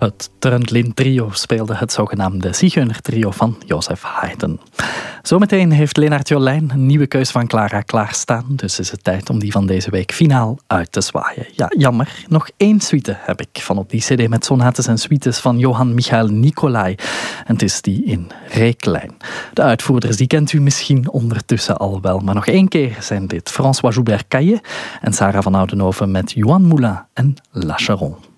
Het Tröndlin Trio speelde het zogenaamde Zigeunertrio van Joseph Haydn. Zometeen heeft Lennart Jolijn een nieuwe keus van Clara klaarstaan, dus is het tijd om die van deze week finaal uit te zwaaien. Ja, jammer. Nog 1 suite heb ik van op die cd met sonates en suites van Johann Michael Nicolai. En het is die in Re-klein. De uitvoerders die kent u misschien ondertussen al wel, maar nog 1 keer zijn dit François Joubert Caillet en Sarah van Oudenhoven met Johan Moulin en La Charon.